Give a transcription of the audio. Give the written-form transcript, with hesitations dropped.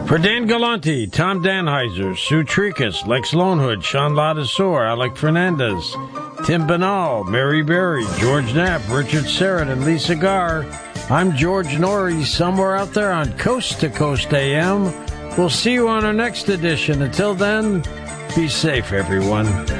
For Dan Galante, Tom Danheiser, Sue Tricus, Lex Lonehood, Sean Ladasor, Alec Fernandez, Tim Banal, Mary Berry, George Knapp, Richard Serrett, and Lisa Garr, I'm George Norrie, somewhere out there on Coast to Coast AM. We'll see you on our next edition. Until then, be safe, everyone.